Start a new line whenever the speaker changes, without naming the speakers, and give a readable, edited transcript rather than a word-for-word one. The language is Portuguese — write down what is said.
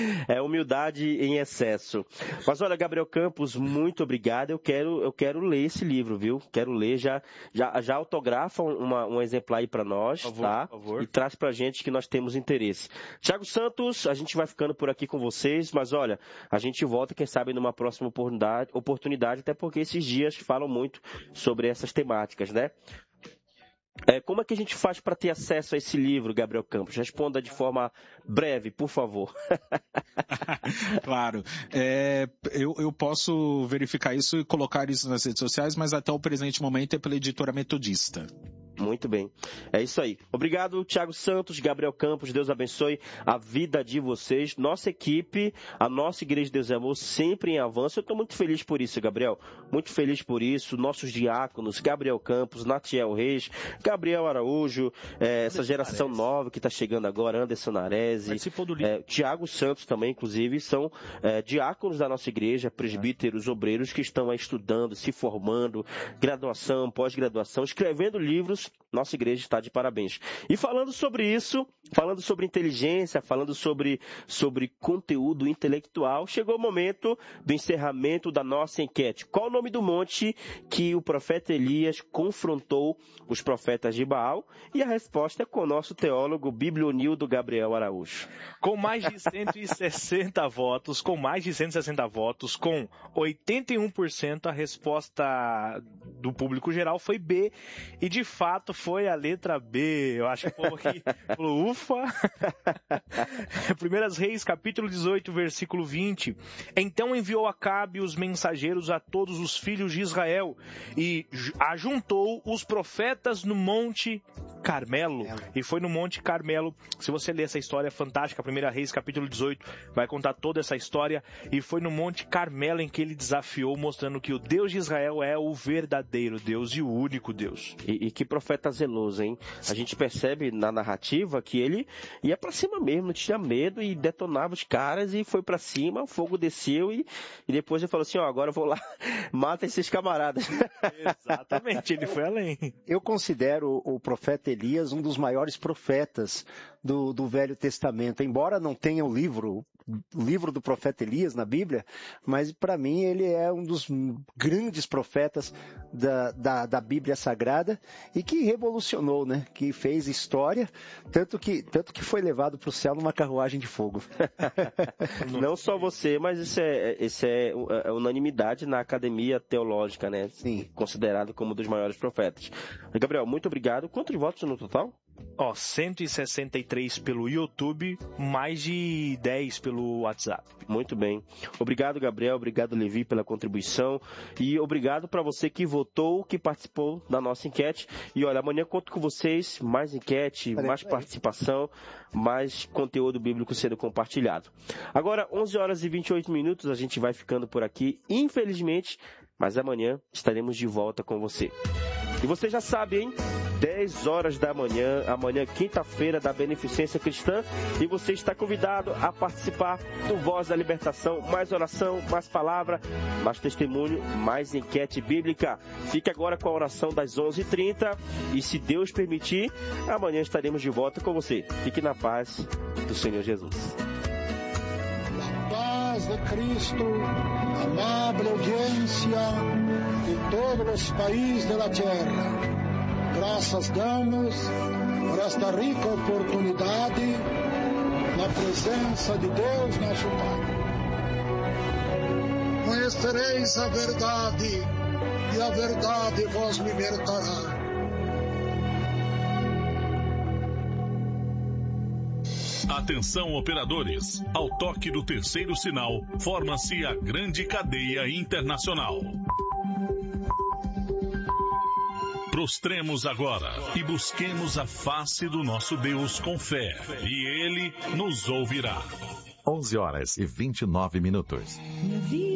É humildade em excesso. Mas olha, Gabriel Campos, muito obrigado. Eu quero ler esse livro, viu? Quero ler. Já autografa um exemplar aí para nós, tá?
Por favor.
E traz pra gente que nós temos interesse. Tiago Santos, a gente vai ficando por aqui com vocês, mas olha, a gente volta, quem sabe, numa próxima oportunidade, até porque esses dias falam muito sobre essas temáticas, né? Como é que a gente faz para ter acesso a esse livro, Gabriel Campos? Responda de forma breve, por favor.
Claro. Eu posso verificar isso e colocar isso nas redes sociais, mas até o presente momento é pela Editora Metodista.
Muito bem. É isso aí. Obrigado, Tiago Santos, Gabriel Campos. Deus abençoe a vida de vocês. Nossa equipe, a nossa Igreja de Deus e Amor, sempre em avanço. Eu estou muito feliz por isso, Gabriel. Muito feliz por isso. Nossos diáconos, Gabriel Campos, Natiel Reis, Gabriel Araújo, essa geração nova que está chegando agora, Anderson Narese,
participou do livro.
Tiago Santos também, inclusive, são diáconos da nossa igreja, presbíteros, obreiros que estão aí estudando, se formando, graduação, pós-graduação, escrevendo livros. Nossa igreja está de parabéns. E falando sobre isso, falando sobre inteligência, falando sobre conteúdo intelectual, chegou o momento do encerramento da nossa enquete. Qual o nome do monte que o profeta Elias confrontou os profetas de Baal? E a resposta é com o nosso teólogo biblionildo Gabriel Araújo.
Com mais de 160 votos, com 81%, a resposta do público geral foi B. E de fato foi a letra B. Eu acho que o povo aqui falou, ufa. 1 Reis, capítulo 18, versículo 20. Então enviou Acabe os mensageiros a todos os filhos de Israel e ajuntou os profetas no Monte Carmelo. E foi no Monte Carmelo. Se você ler essa história fantástica, 1 Reis, capítulo 18, vai contar toda essa história. E foi no Monte Carmelo em que ele desafiou, mostrando que o Deus de Israel é o verdadeiro Deus e o único Deus.
E que profeta zeloso, hein? A gente percebe na narrativa que ele ia pra cima mesmo, não tinha medo e detonava os caras e foi pra cima, o fogo desceu e depois ele falou assim, agora eu vou lá, mata esses camaradas.
Exatamente, ele foi além.
Eu considero o profeta Elias um dos maiores profetas do Velho Testamento, embora não tenha o livro do profeta Elias na Bíblia, mas para mim ele é um dos grandes profetas da Bíblia Sagrada e que revolucionou, né? Que fez história, tanto que foi levado para o céu numa carruagem de fogo.
Não só você, mas isso é unanimidade na academia teológica, né?
Sim.
Considerado como um dos maiores profetas. Gabriel, muito obrigado. Quantos votos no total?
163 pelo YouTube, mais de 10 pelo WhatsApp.
Muito bem. Obrigado, Gabriel. Obrigado, Levi, pela contribuição. E obrigado para você que votou, que participou da nossa enquete. E olha, amanhã conto com vocês. Mais enquete, mais participação, mais conteúdo bíblico sendo compartilhado. Agora, 11 horas e 28 minutos, a gente vai ficando por aqui. Infelizmente, mas amanhã estaremos de volta com você. E você já sabe, hein? 10 horas da manhã, amanhã, quinta-feira, da Beneficência Cristã. E você está convidado a participar do Voz da Libertação. Mais oração, mais palavra, mais testemunho, mais enquete bíblica. Fique agora com a oração das 11h30. E se Deus permitir, amanhã estaremos de volta com você. Fique na paz do Senhor Jesus.
Paz de Cristo, amable audiencia de todos los países de la tierra. Graças damos por esta rica oportunidade na presença de Deus nosso Pai. Conhecereis a verdade e a verdade vos libertará.
Atenção, operadores. Ao toque do terceiro sinal, forma-se a grande cadeia internacional. Prostremos agora e busquemos a face do nosso Deus com fé, e Ele nos ouvirá.
11 horas e 29 minutos.